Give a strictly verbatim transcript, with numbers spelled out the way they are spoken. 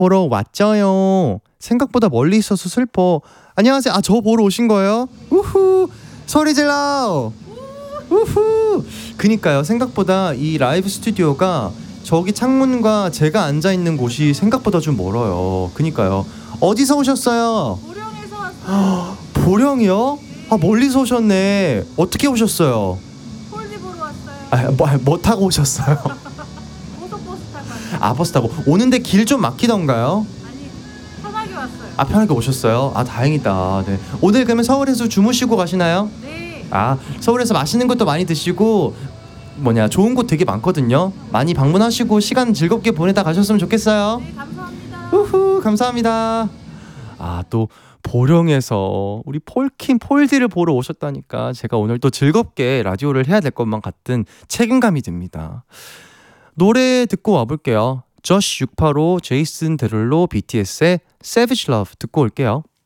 보러 왔죠요. 생각보다 멀리 있어서 슬퍼. 안녕하세요. 아, 저 보러 오신 거예요? 우후. 소리 질러. 우후. 그니까요. 생각보다 이 라이브 스튜디오가 저기 창문과 제가 앉아있는 곳이 생각보다 좀 멀어요. 그니까요. 어디서 오셨어요? 보령에서 왔어요. 보령이요? 아, 멀리서 오셨네. 어떻게 오셨어요? 폴리 보러 왔어요. 아, 뭐, 뭐 타고 오셨어요? 고속버스 타고 왔어요. 아, 버스 타고. 오는데 길 좀 막히던가요? 아니, 편하게 왔어요. 아, 편하게 오셨어요? 아, 다행이다. 네. 오늘 그러면 서울에서 주무시고 가시나요? 네. 아, 서울에서 맛있는 것도 많이 드시고 뭐냐 좋은 곳 되게 많거든요. 많이 방문하시고 시간 즐겁게 보내다 가셨으면 좋겠어요. 네, 감사합니다. 우후, 감사합니다. 아, 또 보령에서 우리 폴킴 폴디를 보러 오셨다니까 제가 오늘 또 즐겁게 라디오를 해야 될 것만 같은 책임감이 듭니다. 노래 듣고 와볼게요. 저시 육팔오, 제이슨 데룰로, 비티에스의 Savage Love 듣고 올게요.